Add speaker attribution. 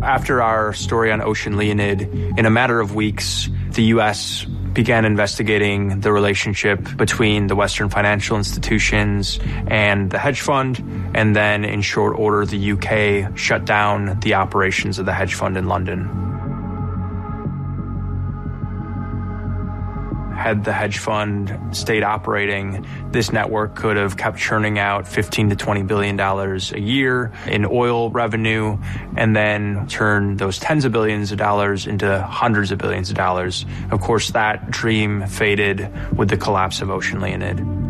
Speaker 1: after our story on Ocean Leonid, in a matter of weeks, the U.S. began investigating the relationship between the Western financial institutions and the hedge fund, and then in short order, the UK shut down the operations of the hedge fund in London. Had the hedge fund stayed operating, this network could have kept churning out $15 to $20 billion a year in oil revenue, and then turn those tens of billions of dollars into hundreds of billions of dollars. Of course, that dream faded with the collapse of Ocean Leonid.